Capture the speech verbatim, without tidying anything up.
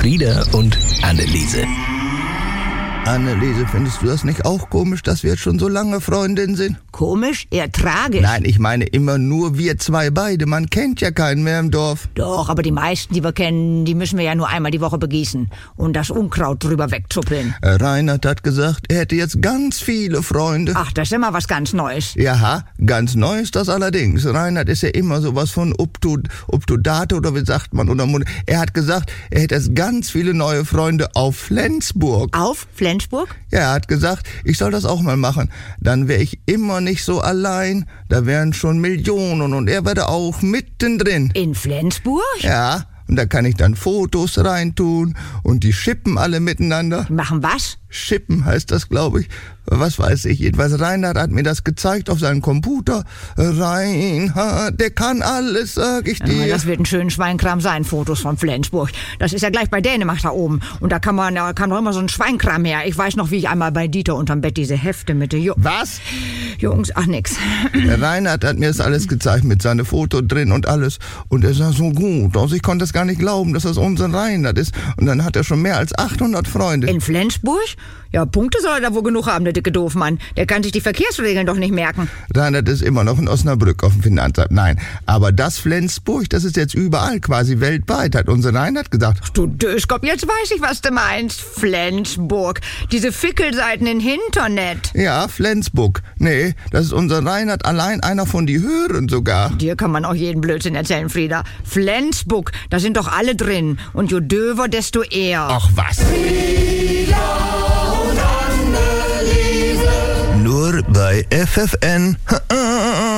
Frieda und Anneliese. Anneliese, findest du das nicht auch komisch, dass wir jetzt schon so lange Freundinnen sind? Komisch? Eher tragisch. Nein, ich meine immer nur wir zwei beide. Man kennt ja keinen mehr im Dorf. Doch, aber die meisten, die wir kennen, die müssen wir ja nur einmal die Woche begießen und das Unkraut drüber wegzuppeln. Äh, Reinhard hat gesagt, er hätte jetzt ganz viele Freunde. Ach, das ist immer was ganz Neues. Ja, ganz neu ist das allerdings. Reinhard ist ja immer sowas von up to, up to date oder wie sagt man? Oder er hat gesagt, er hätte jetzt ganz viele neue Freunde auf Flensburg. Auf Flensburg? Ja, er hat gesagt, ich soll das auch mal machen. Dann wäre ich immer nicht so allein. Da wären schon Millionen und er wäre auch mittendrin. In Flensburg? Ja, und da kann ich dann Fotos reintun und die schippen alle miteinander. Machen was? Schippen heißt das, glaube ich. Was weiß ich. Jedenfalls Reinhard hat mir das gezeigt auf seinem Computer. Reinhard, der kann alles, sag ich dir. Ja, das wird ein schöner Schweinkram sein, Fotos von Flensburg. Das ist ja gleich bei Dänemark da oben. Und da kann man, da kam doch immer so ein Schweinkram her. Ich weiß noch, wie ich einmal bei Dieter unterm Bett diese Hefte mit den Ju- Was? Jungs, ach nix. Der Reinhard hat mir das alles gezeigt mit seinem Foto drin und alles. Und er sah so gut aus. Ich konnte es gar nicht glauben, dass das unser Reinhard ist. Und dann hat er schon mehr als achthundert Freunde. In Flensburg? Ja, Punkte soll er da wohl genug haben, der dicke Doofmann. Der kann sich die Verkehrsregeln doch nicht merken. Reinhard ist immer noch in Osnabrück auf dem Finanzamt. Nein, aber das Flensburg, das ist jetzt überall, quasi weltweit, hat unser Reinhard gesagt. Ach du Döskop, jetzt weiß ich, was du meinst. Flensburg. Diese Fickelseiten in Internet. Ja, Flensburg. Nee, das ist unser Reinhard allein, einer von die Höheren sogar. Dir kann man auch jeden Blödsinn erzählen, Frieda. Flensburg, da sind doch alle drin. Und je döver, desto eher. Ach was. Nur bei F F N.